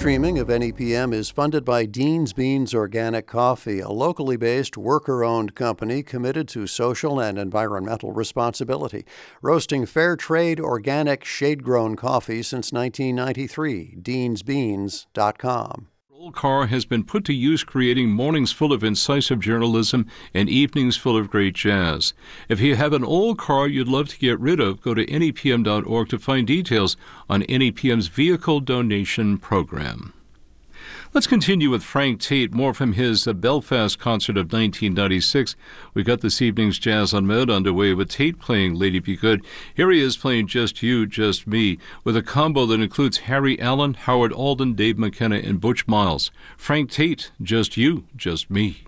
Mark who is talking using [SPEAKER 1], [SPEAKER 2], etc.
[SPEAKER 1] streaming of NEPM is funded by Dean's Beans Organic Coffee, a locally based, worker-owned company committed to social and environmental responsibility, roasting fair trade, organic, shade-grown coffee since 1993. DeansBeans.com.
[SPEAKER 2] Old Car has been put to use creating mornings full of incisive journalism and evenings full of great jazz. If you have an old car you'd love to get rid of, go to NEPM.org to find details on NEPM's vehicle donation program. Let's continue with Frank Tate, more from his Belfast concert of 1996. We got this evening's Jazz on Med underway with Tate playing Lady Be Good. Here he is playing Just You, Just Me, with a combo that includes Harry Allen, Howard Alden, Dave McKenna, and Butch Miles. Frank Tate, Just You, Just Me.